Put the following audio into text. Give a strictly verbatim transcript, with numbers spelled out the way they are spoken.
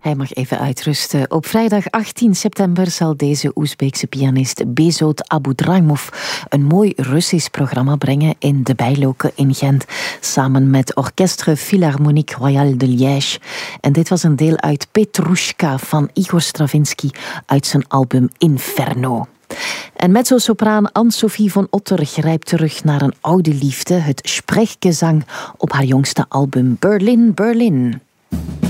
Hij mag even uitrusten. Op vrijdag achttien september zal deze Oezbeekse pianist Bezot Aboudraimov een mooi Russisch programma brengen in de Bijloke in Gent, samen met Orchestre Philharmonique Royale de Liège. En dit was een deel uit Petrushka van Igor Stravinsky uit zijn album Inferno. En mezzo-sopraan Anne-Sophie von Otter grijpt terug naar een oude liefde, het Sprechgesang op haar jongste album Berlin, Berlin.